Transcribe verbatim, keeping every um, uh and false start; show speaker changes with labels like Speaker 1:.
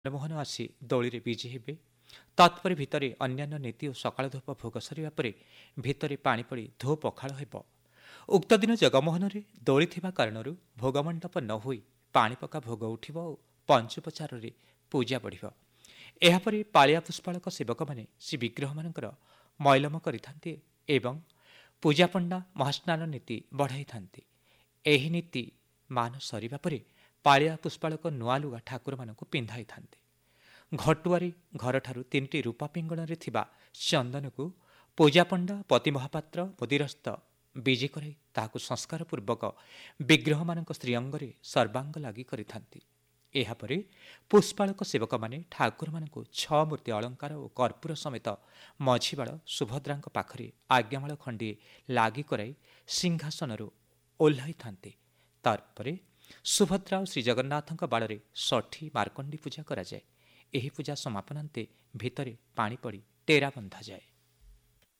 Speaker 1: ମୋହନ ଆସି ଦୋଳିରେ ବିଜେ ହେବେ। ତତ୍ପରେ ଭିତରେ ଅନ୍ୟାନ୍ୟ ନୀତି ଓ ସକାଳ ଧୂପ ଭୋଗ ସରିବା ପରେ ଭିତରେ ପାଣି ପଡ଼ି ଧୋ ପଖାଳ ହେବ। ଉକ୍ତ ଦିନ ଜଗମୋହନରେ ଦୋଳି ଥିବା କାରଣରୁ ଭୋଗମଣ୍ଡପ ନ ହୋଇ ପାଣି ପକା ଭୋଗ ଉଠିବ ଓ ପଞ୍ଚୁପଚାରରେ ପୂଜା ବଢ଼ିବ। ଏହାପରେ ପାଳିଆ ପୁଷ୍ପାଳକ ସେବକମାନେ ଶ୍ରୀବିଗ୍ରହମାନଙ୍କର ମୈଲମ କରିଥାନ୍ତି ଏବଂ ପୂଜାପଣ୍ଡା ମହାସ୍ନାନ ନୀତି ବଢ଼ାଇଥାନ୍ତି। ଏହି ନୀତି ମାନ ସରିବା ପରେ ପାଳିଆ ପୁଷ୍ପାଳକ ନୂଆ ଲୁଗା ଠାକୁରମାନଙ୍କୁ ପିନ୍ଧାଇଥାନ୍ତି। ଘଟୁଆରୀ ଘରଠାରୁ ତିନିଟି ରୂପା ପିଙ୍ଗଣରେ ଥିବା ଚନ୍ଦନକୁ ପୂଜାପଣ୍ଡା ପତି ମହାପାତ୍ର ମୁଦିରସ୍ତ ବିଜେ କରାଇ ତାହାକୁ ସଂସ୍କାର ପୂର୍ବକ ବିଗ୍ରହମାନଙ୍କ ଶ୍ରୀଅଙ୍ଗରେ ସର୍ବାଙ୍ଗ ଲାଗି କରିଥାନ୍ତି। ଏହାପରେ ପୁଷ୍ପାଳକ ସେବକମାନେ ଠାକୁରମାନଙ୍କୁ ଛଅ ମୂର୍ତ୍ତି ଅଳଙ୍କାର ଓ କର୍ପୂର ସମେତ ମଝିବାଳ ସୁଭଦ୍ରାଙ୍କ ପାଖରେ ଆଜ୍ଞାମାଳ ଖଣ୍ଡିଏ ଲାଗି କରାଇ ସିଂହାସନରୁ ଓହ୍ଲାଇଥାନ୍ତି। ତାପରେ ସୁଭଦ୍ରା ଓ ଶ୍ରୀଜଗନ୍ନାଥଙ୍କ ବାଳରେ ଷଠି ମାର୍କଣ୍ଡି ପୂଜା କରାଯାଏ। ଏହି ପୂଜା ସମାପନାନ୍ତେ ଭିତରେ ପାଣି ପଡ଼ି ଟେରା ବନ୍ଧାଯାଏ।